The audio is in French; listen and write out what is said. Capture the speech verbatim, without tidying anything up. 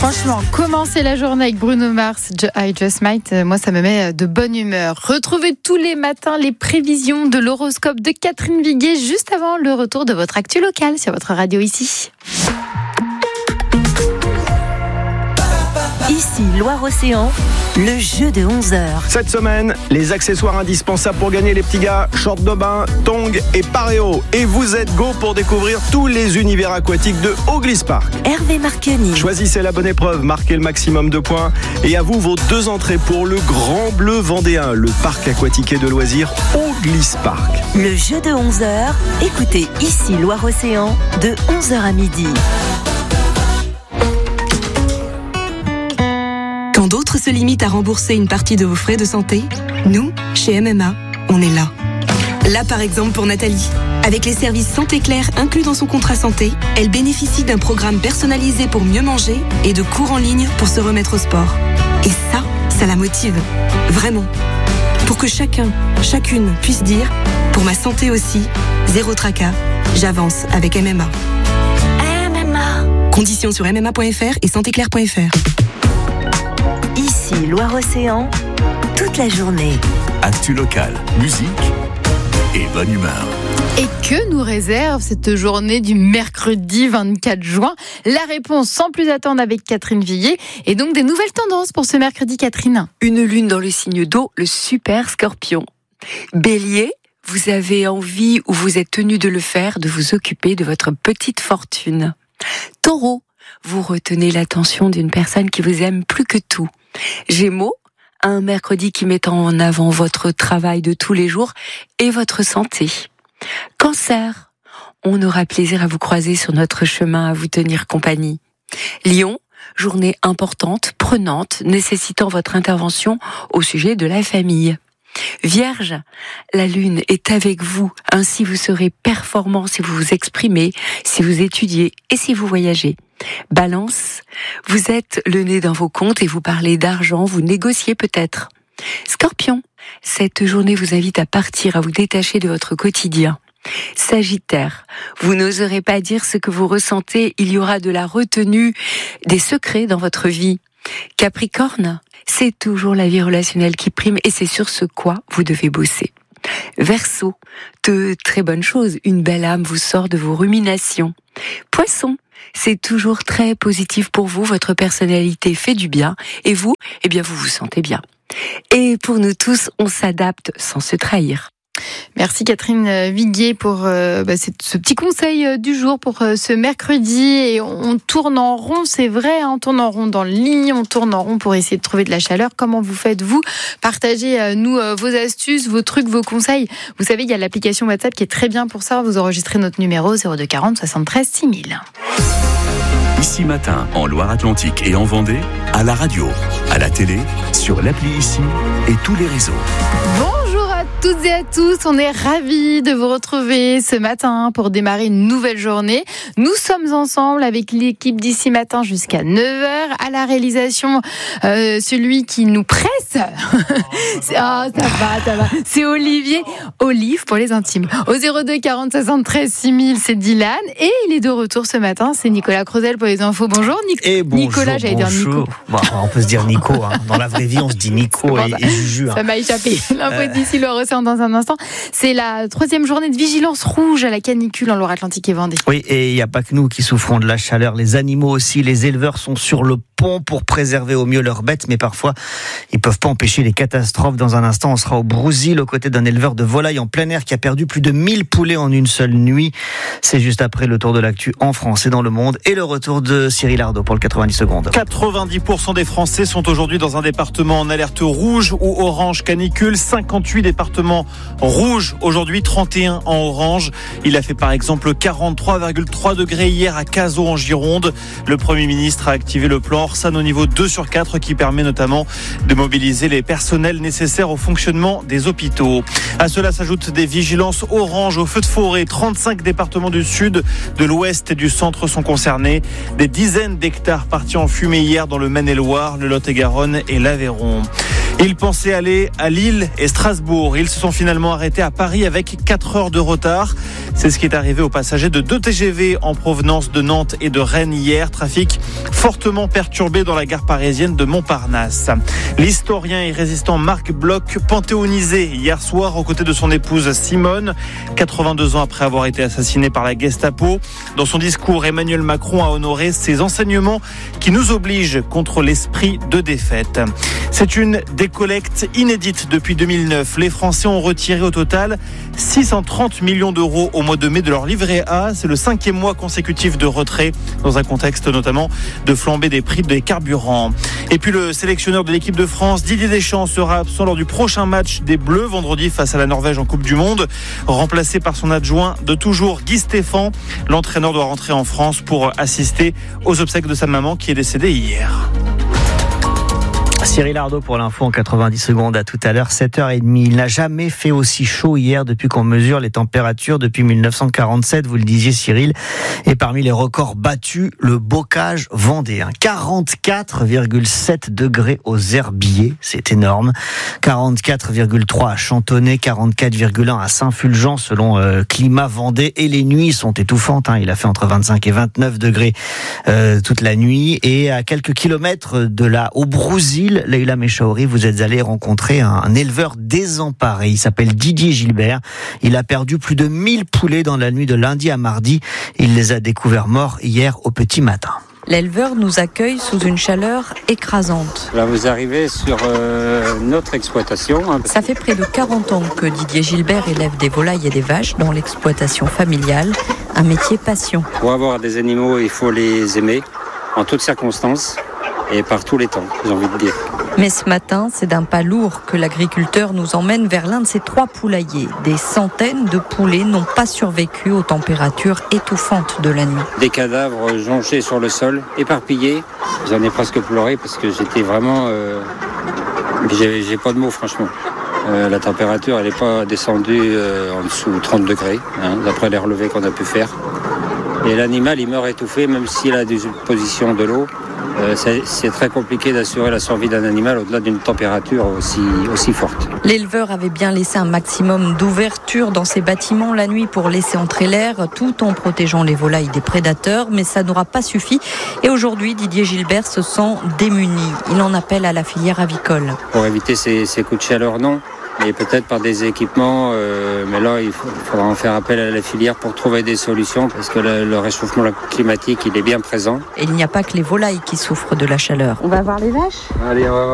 Franchement, commencer la journée avec Bruno Mars, I Just Might, moi ça me met de bonne humeur. Retrouvez tous les matins les prévisions de l'horoscope de Catherine Viguier juste avant le retour de votre actu locale sur votre radio ici. Ici, Loire-Océan, le jeu de onze heures. Cette semaine, les accessoires indispensables pour gagner les petits gars, shorts de bain, tongs et paréo. Et vous êtes go pour découvrir tous les univers aquatiques de Haut-Glisse Park. Hervé Marqueny. Choisissez la bonne épreuve, marquez le maximum de points. Et à vous vos deux entrées pour le Grand Bleu Vendéen, le parc aquatique et de loisirs Haut-Glisse Park. Le jeu de onze heures, écoutez ici, Loire-Océan, de onze heures à midi. Quand d'autres se limitent à rembourser une partie de vos frais de santé, nous, chez M M A, on est là. Là, par exemple, pour Nathalie. Avec les services Santé Claire inclus dans son contrat santé, elle bénéficie d'un programme personnalisé pour mieux manger et de cours en ligne pour se remettre au sport. Et ça, ça la motive. Vraiment. Pour que chacun, chacune puisse dire, pour ma santé aussi, zéro tracas, j'avance avec M M A. M M A. Conditions sur m m a point f r et santé claire point f r. Ici, Loire-Océan, toute la journée. Actu locale, musique et bonne humeur. Et que nous réserve cette journée du mercredi vingt-quatre juin ? La réponse sans plus attendre avec Catherine Viguier et donc des nouvelles tendances pour ce mercredi, Catherine. Une lune dans le signe d'eau, le super scorpion. Bélier, vous avez envie ou vous êtes tenu de le faire, de vous occuper de votre petite fortune. Taureau, vous retenez l'attention d'une personne qui vous aime plus que tout. Gémeaux, un mercredi qui met en avant votre travail de tous les jours et votre santé. Cancer, on aura plaisir à vous croiser sur notre chemin, à vous tenir compagnie. Lion, journée importante, prenante, nécessitant votre intervention au sujet de la famille. Vierge, la lune est avec vous, ainsi vous serez performant si vous vous exprimez, si vous étudiez et si vous voyagez. Balance, vous êtes le nez dans vos comptes et vous parlez d'argent, vous négociez peut-être. Scorpion, cette journée vous invite à partir, à vous détacher de votre quotidien. Sagittaire, vous n'oserez pas dire ce que vous ressentez, il y aura de la retenue, des secrets dans votre vie. Capricorne, c'est toujours la vie relationnelle qui prime et c'est sur ce quoi vous devez bosser. Verseau, de très bonnes choses, une belle âme vous sort de vos ruminations. Poisson, c'est toujours très positif pour vous, votre personnalité fait du bien et vous, eh bien vous vous sentez bien. Et pour nous tous, on s'adapte sans se trahir. Merci Catherine Viguier pour euh, bah, ce petit conseil euh, du jour pour euh, ce mercredi. Et on, on tourne en rond, c'est vrai, hein, on tourne en rond dans le lit, on tourne en rond pour essayer de trouver de la chaleur. Comment vous faites, vous ? Partagez euh, nous euh, vos astuces, vos trucs, vos conseils. Vous savez, il y a l'application WhatsApp qui est très bien pour ça. Vous enregistrez notre numéro zéro deux quarante soixante-treize six mille. Ici matin, en Loire-Atlantique et en Vendée, à la radio, à la télé, sur l'appli Ici et tous les réseaux. Bonjour à toutes et à tous, on est ravis de vous retrouver ce matin pour démarrer une nouvelle journée. Nous sommes ensemble avec l'équipe d'Ici Matin jusqu'à neuf heures. À la réalisation, euh, celui qui nous presse. c'est, oh, ça va, ça va. C'est Olivier. Olive pour les intimes. Au zéro deux quarante soixante-treize six mille, c'est Dylan. Et il est de retour ce matin, c'est Nicolas Crozel pour les infos. Bonjour Nic- et bonjour, Nicolas, j'allais bonjour. dire Nico. Bon, on peut se dire Nico. Hein. Dans la vraie vie, on se dit Nico et, et Juju. Hein. Ça m'a échappé. L'info d'ici Loire-Océan dans un instant. C'est la troisième journée de vigilance rouge à la canicule en Loire-Atlantique et Vendée. Oui, et il n'y a pas que nous qui souffrons de la chaleur. Les animaux aussi, les éleveurs sont sur le pont pour préserver au mieux leurs bêtes, mais parfois, ils ne peuvent pas empêcher les catastrophes. Dans un instant, on sera au Brésil aux côtés d'un éleveur de volailles en plein air qui a perdu plus de mille poulets en une seule nuit. C'est juste après le tour de l'actu en France et dans le monde et le retour de Cyril Ardo pour le quatre-vingt-dix secondes. quatre-vingt-dix pour cent des Français sont aujourd'hui dans un département en alerte rouge ou orange canicule. cinquante-huit départements rouges aujourd'hui, trente et un en orange. Il a fait par exemple quarante-trois virgule trois degrés hier à Cazaux en Gironde. Le Premier ministre a activé le plan Orsan au niveau deux sur quatre qui permet notamment de mobiliser les personnels nécessaires au fonctionnement des hôpitaux. À cela s'ajoutent des vigilances orange au feu de forêt. trente-cinq départements du sud, de l'ouest et du centre sont concernés. Des dizaines d'hectares partis en fumée hier dans le Maine-et-Loire, le Lot-et-Garonne et l'Aveyron. Ils pensaient aller à Lille et Strasbourg. Ils se sont finalement arrêtés à Paris avec quatre heures de retard. C'est ce qui est arrivé aux passagers de deux T G V en provenance de Nantes et de Rennes hier. Trafic fortement perturbé dans la gare parisienne de Montparnasse. L'historien et résistant Marc Bloch, panthéonisé hier soir aux côtés de son épouse Simone, quatre-vingt-deux ans après avoir été assassiné par la Gestapo. Dans son discours, Emmanuel Macron a honoré ses enseignements qui nous obligent contre l'esprit de défaite. C'est une décollecte inédite depuis deux mille neuf. Les Français ont retiré au total six cent trente millions d'euros au mois de mai de leur livret A. C'est le cinquième mois consécutif de retrait, dans un contexte notamment de flambée des prix des carburants. Et puis le sélectionneur de l'équipe de France, Didier Deschamps, sera absent lors du prochain match des Bleus, vendredi face à la Norvège en Coupe du Monde. Remplacé par son adjoint de toujours, Guy Stéphane, l'entraîneur doit rentrer en France pour assister aux obsèques de sa maman qui est décédée hier. Cyril Ardo pour l'info en quatre-vingt-dix secondes. À tout à l'heure, sept heures trente. Il n'a jamais fait aussi chaud hier depuis qu'on mesure les températures depuis mille neuf cent quarante-sept, vous le disiez Cyril. Et parmi les records battus, le bocage vendéen. quarante-quatre virgule sept degrés aux Herbiers, c'est énorme. quarante-quatre virgule trois à Chantonnay, quarante-quatre virgule un à Saint-Fulgent selon euh, Climat Vendée. Et les nuits sont étouffantes, hein. Il a fait entre vingt-cinq et vingt-neuf degrés euh, toute la nuit. Et à quelques kilomètres de là, au Brousil, Leïla Mechaouri, vous êtes allé rencontrer un, un éleveur désemparé. Il s'appelle Didier Gilbert. Il a perdu plus de mille poulets dans la nuit de lundi à mardi. Il les a découverts morts hier au petit matin. L'éleveur nous accueille sous une chaleur écrasante. Là, vous arrivez sur euh, notre exploitation. Ça fait près de quarante ans que Didier Gilbert élève des volailles et des vaches dans l'exploitation familiale. Un métier passion. Pour avoir des animaux, il faut les aimer en toutes circonstances. Et par tous les temps, j'ai envie de dire. Mais ce matin, c'est d'un pas lourd que l'agriculteur nous emmène vers l'un de ses trois poulaillers. Des centaines de poulets n'ont pas survécu aux températures étouffantes de la nuit. Des cadavres jonchés sur le sol, éparpillés. J'en ai presque pleuré parce que j'étais vraiment... Euh... J'ai, j'ai pas de mots, franchement. Euh, la température, elle n'est pas descendue euh, en dessous de trente degrés, hein, d'après les relevés qu'on a pu faire. Et l'animal, il meurt étouffé, même s'il a des positions de l'eau. Euh, c'est, c'est très compliqué d'assurer la survie d'un animal au-delà d'une température aussi, aussi forte. L'éleveur avait bien laissé un maximum d'ouverture dans ses bâtiments la nuit pour laisser entrer l'air, tout en protégeant les volailles des prédateurs, mais ça n'aura pas suffi. Et aujourd'hui, Didier Gilbert se sent démuni. Il en appelle à la filière avicole. Pour éviter ces, ces coups de chaleur, non. Et peut-être par des équipements, euh, mais là il, faut, il faudra en faire appel à la filière pour trouver des solutions parce que le, le réchauffement climatique il est bien présent. Et il n'y a pas que les volailles qui souffrent de la chaleur. On va voir les vaches ? Allez, on va voir.